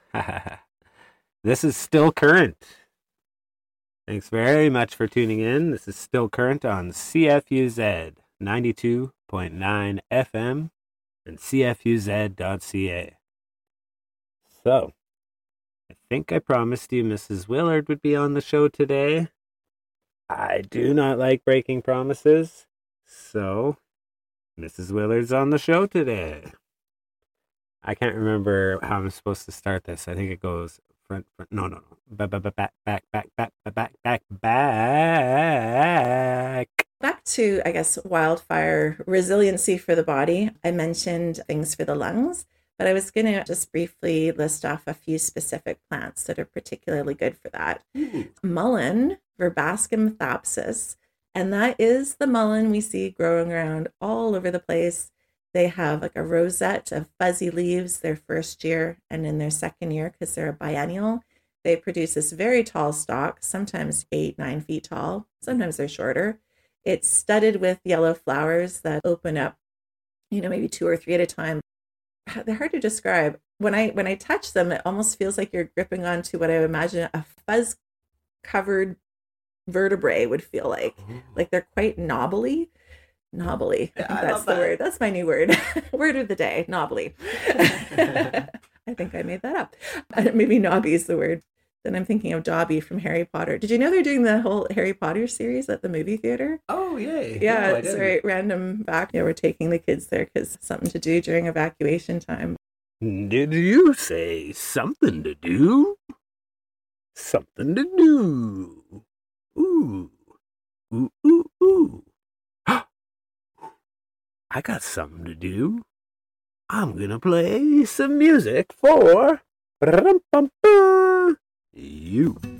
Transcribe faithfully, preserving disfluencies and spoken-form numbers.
This is still current. Thanks very much for tuning in. This is still current on C F U Z ninety-two point nine F M and C F U Z dot C A. So, I think I promised you Missus Willard would be on the show today. I do not like breaking promises, so Missus Willard's on the show today. I can't remember how I'm supposed to start this. I think it goes front, front. No, no, no. Back, back, back, back, back, back, back, back, back. Back to, I guess, wildfire resiliency for the body. I mentioned things for the lungs, but I was going to just briefly list off a few specific plants that are particularly good for that. Ooh. Mullein, Verbascum thapsus, and that is the mullein we see growing around all over the place. They have like a rosette of fuzzy leaves their first year, and in their second year, because they're a biennial, they produce this very tall stalk, sometimes eight, nine feet tall. Sometimes they're shorter. It's studded with yellow flowers that open up, you know, maybe two or three at a time. They're hard to describe. When I when I touch them, it almost feels like you're gripping onto what I imagine a fuzz-covered vertebrae would feel like. Like they're quite knobbly. Knobbly. I think I that's the that. word. That's my new word. Word of the day. Knobbly. I think I made that up. Maybe knobby is the word. Then I'm thinking of Dobby from Harry Potter. Did you know they're doing the whole Harry Potter series at the movie theater? Oh, yay. Yeah, no, sorry, random back. Yeah, we're taking the kids there because something to do during evacuation time. Did you say something to do? Something to do. Ooh. Ooh, ooh, ooh. I got something to do. I'm gonna play some music for you.